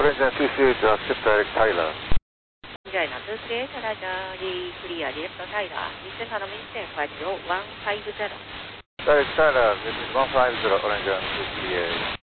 Orange 238 accept direct Tyler. China 238 Roger, clear direct Tyler. This is Hanami 150. Direct Tyler, this is 150 Orange 238.